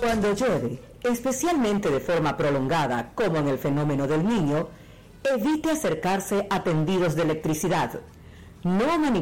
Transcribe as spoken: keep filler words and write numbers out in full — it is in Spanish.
Cuando llueve, especialmente de forma prolongada, como en el fenómeno del Niño, evite acercarse a tendidos de electricidad. No manipule